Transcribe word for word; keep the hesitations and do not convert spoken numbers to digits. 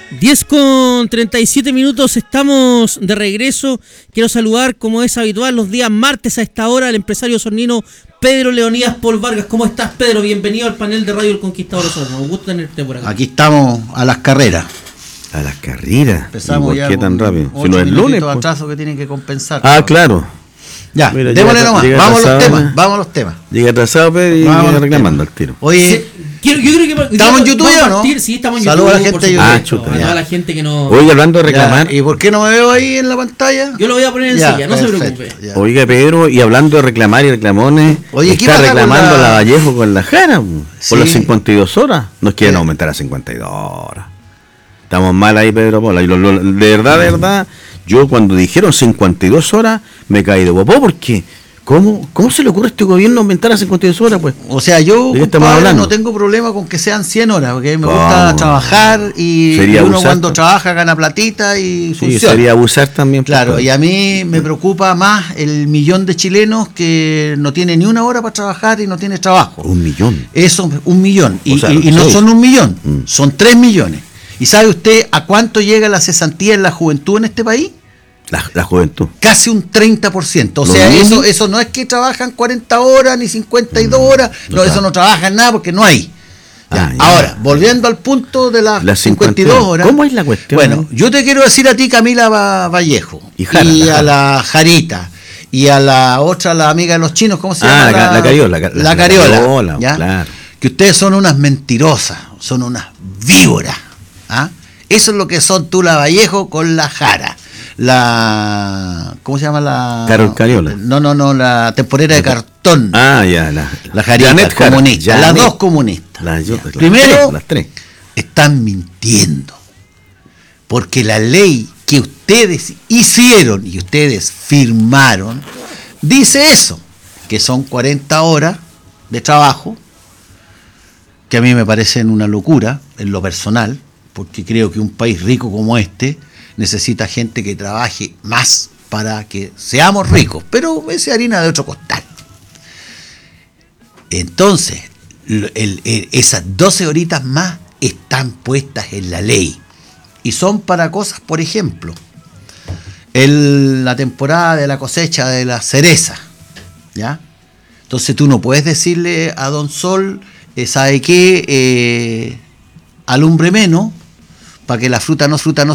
diez con treinta y siete minutos, estamos de regreso. Quiero saludar, como es habitual, los días martes a esta hora al empresario osornino Pedro Leonidas Paul Vargas. ¿Cómo estás, Pedro? Bienvenido al panel de Radio El Conquistador Osorno. Un gusto tenerte por acá. Aquí estamos a las carreras. A las carreras. Empezamos ¿Por ya qué tan rápido? Si Si no es lunes. de atraso que tienen que compensar. Ah, claro. Ya, Mira, démosle llega- nomás. llega Vamos a los atrasado, temas. ¿no? Vamos a los temas. Llega atrasado, Pedro, y Vamos a los reclamando al tiro. Oye, Sí, quiero- yo creo que ¿estamos en YouTube vamos a ya o no? partir, Sí, estamos en Saludos YouTube. a la gente por de supuesto, YouTube. Ah, chuta, a ya. toda la gente que no. Oiga, hablando de reclamar. ya, ¿y por qué no me veo ahí en la pantalla? Yo lo voy a poner Ya, enseguida, no se perfecto, preocupe. ya. Oiga, Pedro, y hablando de reclamar y reclamones, Oye, ¿qué está pasa con reclamando la- la Vallejo con la Jara po, Sí. por las cincuenta y dos horas. Nos quieren Sí. aumentar a cincuenta y dos horas. Estamos mal ahí, Pedro Pola. Y lo- lo- de verdad, de verdad, yo cuando dijeron cincuenta y dos horas me caí de popó porque ¿cómo, ¿cómo se le ocurre a este gobierno aumentar a cincuenta y dos horas? Pues O sea, yo ¿de qué estamos compadre, hablando? no tengo problema con que sean cien horas, porque me ¿Cómo? gusta trabajar y, Sería y uno abusar, cuando pues. trabaja gana platita y sí, funciona. sería abusar también. pues, Claro, pues. y a mí me preocupa más el millón de chilenos que no tiene ni una hora para trabajar y no tiene trabajo. Un millón. Eso, un millón. Y, O sea, y- y no seis. son un millón, Mm. son tres millones. ¿Y sabe usted a cuánto llega la cesantía en la juventud en este país? La, la juventud. Casi un treinta por ciento. O ¿Los sea, niños? eso eso no es que trabajan cuarenta horas ni cincuenta y dos horas. no No, eso trabajan. no trabajan nada porque no hay. Ya, Ah, ya. ahora, volviendo al punto de las Las cincuenta y dos horas. ¿Cómo es la cuestión? Bueno, yo te quiero decir a ti, Camila Va- Vallejo, Y Jara, la a Jara. la Jarita, y a la otra, la amiga de los chinos, ¿cómo se Ah, llama? la ca- la Cariola, La, la- la Cariola. Cariola, ¿ya? claro. Que ustedes son unas mentirosas, son unas víboras. ¿Ah? Eso es lo que son tú, la Vallejo, con la Jara. La. ¿Cómo se llama la. Carol Cariola. No, no, no, la temporera de cartón. Ah, ya, la, La Jarita, Janet Jara, comunista. Las Janet. dos comunistas. Las- yo- Ya. las Primero, tres, las tres. están mintiendo. Porque la ley que ustedes hicieron y ustedes firmaron dice eso, que son cuarenta horas de trabajo, que a mí me parecen una locura en lo personal, porque creo que un país rico como este necesita gente que trabaje más para que seamos ricos, pero esa es harina de otro costal. Entonces, el- el- el- esas doce horitas más están puestas en la ley y son para cosas, por ejemplo, el- la temporada de la cosecha de la cereza, ¿ya? Entonces tú no puedes decirle a Don Sol, eh, ¿sabe qué? Eh, alumbre menos para que la fruta no fruta no